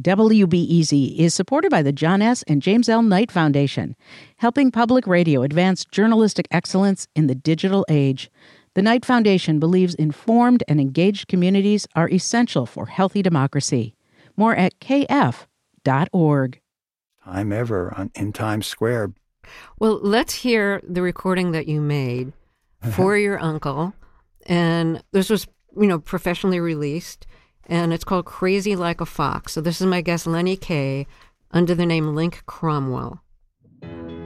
WBEZ is supported by the John S. and James L. Knight Foundation, helping public radio advance journalistic excellence in the digital age. The Knight Foundation believes informed and engaged communities are essential for healthy democracy. More at kf.org. Time ever in Times Square. Well, let's hear the recording that you made for your uncle. And this was, professionally released. And it's called Crazy Like a Fox. So this is my guest, Lenny Kaye, under the name Link Cromwell.